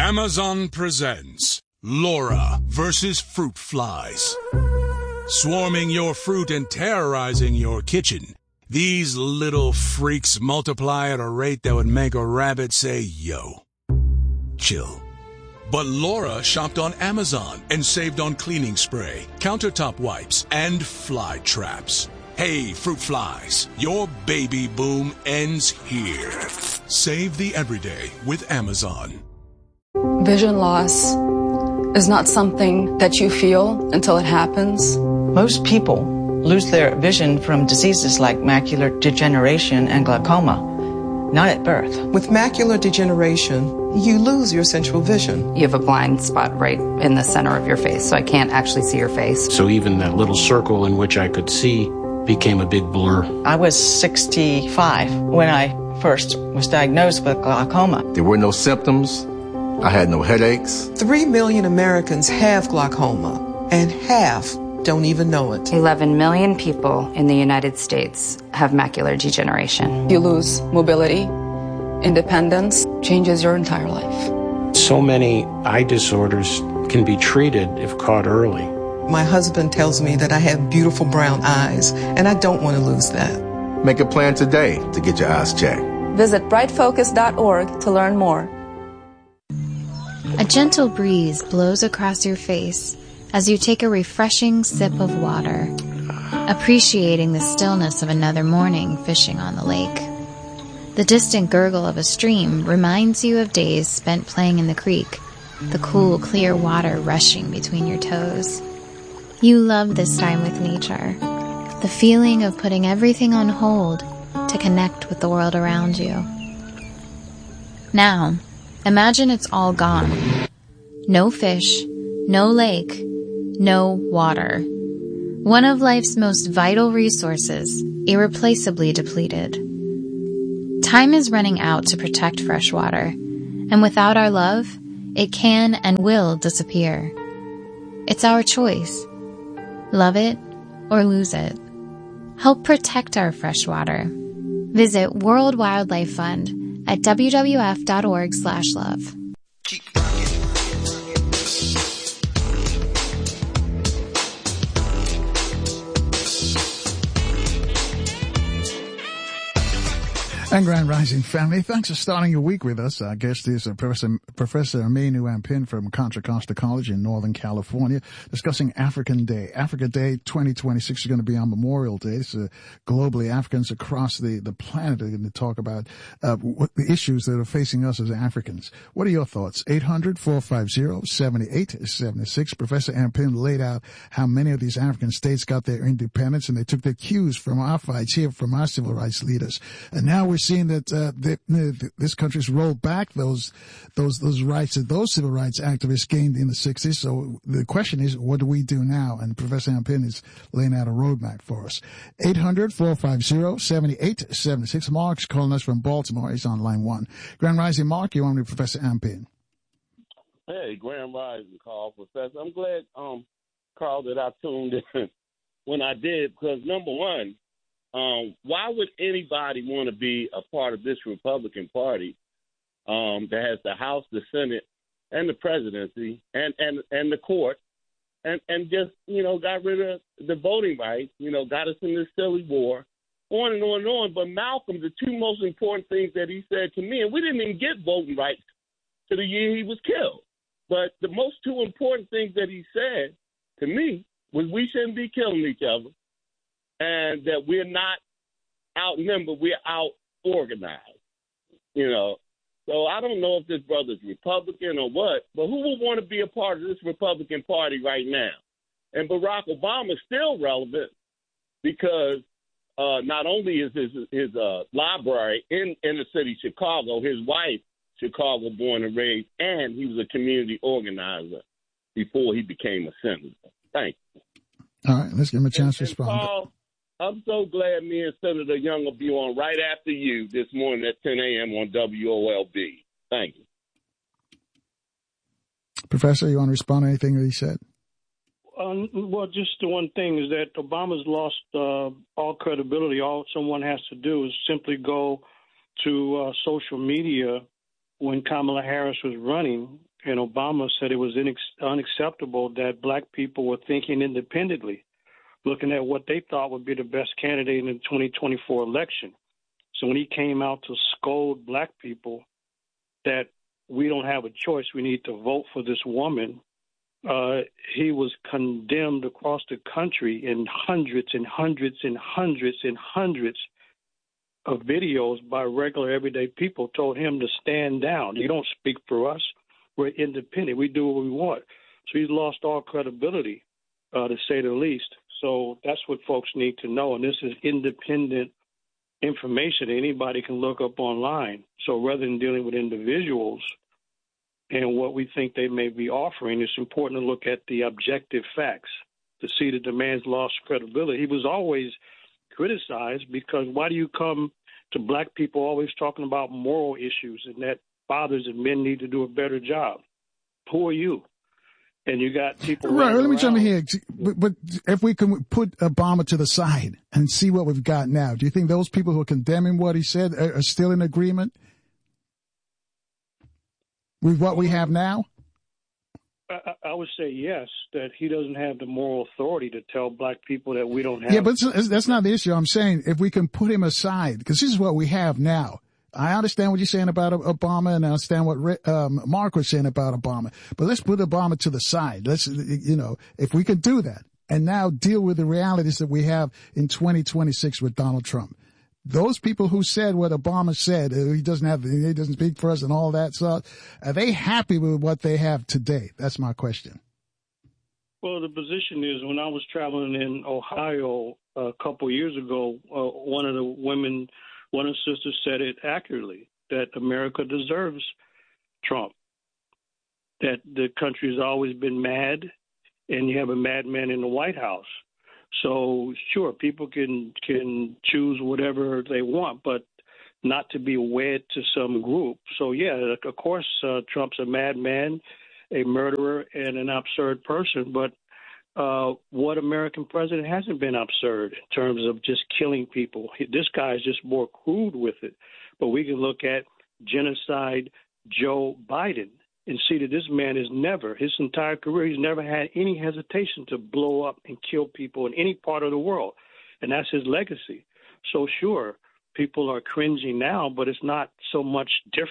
Amazon presents Laura versus fruit flies. Swarming your fruit and terrorizing your kitchen, these little freaks multiply at a rate that would make a rabbit say, yo. Chill. But Laura shopped on Amazon and saved on cleaning spray, countertop wipes, and fly traps. Hey, fruit flies, your baby boom ends here. Save the everyday with Amazon. Vision loss is not something that you feel until it happens. Most people lose their vision from diseases like macular degeneration and glaucoma, not at birth. With macular degeneration, you lose your central vision. You have a blind spot right in the center of your face, so I can't actually see your face. So even that little circle in which I could see became a big blur. I was 65 when I first was diagnosed with glaucoma. There were no symptoms. I had no headaches. 3 million Americans have glaucoma, and half don't even know it. 11 million people in the United States have macular degeneration. You lose mobility, independence, changes your entire life. So many eye disorders can be treated if caught early. My husband tells me that I have beautiful brown eyes, and I don't want to lose that. Make a plan today to get your eyes checked. Visit brightfocus.org to learn more. A gentle breeze blows across your face as you take a refreshing sip of water, appreciating the stillness of another morning fishing on the lake. The distant gurgle of a stream reminds you of days spent playing in the creek, the cool, clear water rushing between your toes. You love this time with nature, the feeling of putting everything on hold to connect with the world around you. Now, imagine it's all gone. No fish, no lake, no water. One of life's most vital resources, irreplaceably depleted. Time is running out to protect fresh water, and without our love, it can and will disappear. It's our choice. Love it or lose it. Help protect our fresh water. Visit World Wildlife Fund at wwf.org/love. And Grand Rising family, thanks for starting your week with us. Our guest is Professor Aminu Ampin from Contra Costa College in Northern California, discussing African Day. Africa Day 2026 is going to be on Memorial Day. So globally, Africans across the planet are going to talk about what the issues that are facing us as Africans. What are your thoughts? 800-450-7876. Professor Ampin laid out how many of these African states got their independence, and they took their cues from our fights here, from our civil rights leaders. And now we're seeing that this country's rolled back those rights that those civil rights activists gained in the 60s. So the question is, what do we do now? And Professor Ampin is laying out a roadmap for us. 800-450-7876. Mark's calling us from Baltimore. He's on line 1. Grand Rising, Mark, you're on with Professor Ampin. Hey, Grand Rising, Carl, Professor. I'm glad, Carl, that I tuned in when I did, because number one, why would anybody want to be a part of this Republican Party that has the House, the Senate, and the presidency, and the court, and just, got rid of the voting rights, got us in this silly war, on and on and on. But Malcolm, the two most important things that he said to me, and we didn't even get voting rights to the year he was killed, but the most two important things that he said to me was we shouldn't be killing each other, and that we're not outnumbered, we're out-organized, So I don't know if this brother's Republican or what, but who would want to be a part of this Republican Party right now? And Barack Obama is still relevant because not only is his library in the city of Chicago, his wife, Chicago born and raised, and he was a community organizer before he became a senator. Thank you. All right, let's give him a chance to respond. Paul, I'm so glad me and Senator Young will be on right after you this morning at 10 a.m. on WOLB. Thank you. Professor, you want to respond to anything that he said? Well, just the one thing is that Obama's lost all credibility. All someone has to do is simply go to social media when Kamala Harris was running and Obama said it was unacceptable that black people were thinking independently, looking at what they thought would be the best candidate in the 2024 election. So when he came out to scold black people that we don't have a choice, we need to vote for this woman, he was condemned across the country in hundreds and hundreds and hundreds and hundreds of videos by regular everyday people told him to stand down. You don't speak for us. We're independent. We do what we want. So he's lost all credibility, to say the least. So that's what folks need to know. And this is independent information anybody can look up online. So rather than dealing with individuals and what we think they may be offering, it's important to look at the objective facts to see that the man's lost credibility. He was always criticized because why do you come to black people always talking about moral issues and that fathers and men need to do a better job? Who are you? And you got people right. Let me jump in around. here. But if we can put Obama to the side and see what we've got now, do you think those people who are condemning what he said are still in agreement with what we have now? I would say yes, that he doesn't have the moral authority to tell black people that we don't have. Yeah, but that's not the issue. I'm saying if we can put him aside, because this is what we have now. I understand what you're saying about Obama, and I understand what Mark was saying about Obama. But let's put Obama to the side. Let's, if we can do that, and now deal with the realities that we have in 2026 with Donald Trump. Those people who said what Obama said, he doesn't speak for us and all that stuff, are they happy with what they have today? That's my question. Well, the position is when I was traveling in Ohio a couple years ago, one of the sisters said it accurately, that America deserves Trump, that the country has always been mad, and you have a madman in the White House. So, sure, people can choose whatever they want, but not to be wed to some group. So, yeah, of course, Trump's a madman, a murderer, and an absurd person. But what American president hasn't been absurd in terms of just killing people? This guy is just more crude with it. But we can look at genocide Joe Biden and see that this man his entire career, he's never had any hesitation to blow up and kill people in any part of the world. And that's his legacy. So, sure, people are cringing now, but it's not so much different